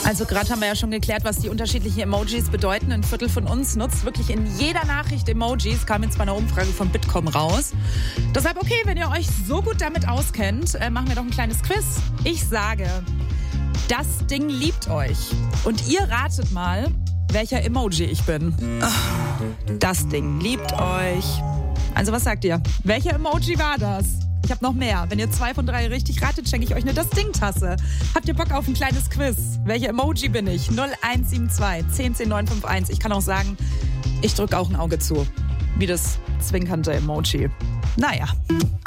Also gerade haben wir ja schon geklärt, was die unterschiedlichen Emojis bedeuten. Ein Viertel von uns nutzt wirklich in jeder Nachricht Emojis. Kam jetzt bei einer Umfrage von Bitkom raus. Deshalb, okay, wenn ihr euch so gut damit auskennt, machen wir doch ein kleines Quiz. Ich sage, das Ding liebt euch. Und ihr ratet mal, welcher Emoji ich bin. Das Ding liebt euch. Also was sagt ihr? Welcher Emoji war das? Ich habe noch mehr. Wenn ihr 2 von 3 richtig ratet, schenke ich euch eine Das Ding-Tasse. Habt ihr Bock auf ein kleines Quiz? Welche Emoji bin ich? 0172 10 10 951. Ich kann auch sagen, ich drücke auch ein Auge zu. Wie das zwinkernde Emoji. Naja.